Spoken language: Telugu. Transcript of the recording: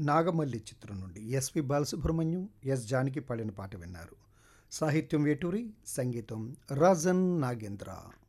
నాగమల్లి చిత్రం నుండి ఎస్‌పి బాలసుబ్రహ్మణ్యం, ఎస్. జానకి పాడిన పాట విన్నారు. సాహిత్యం వేటూరి, సంగీతం రాజన్ నాగేంద్ర.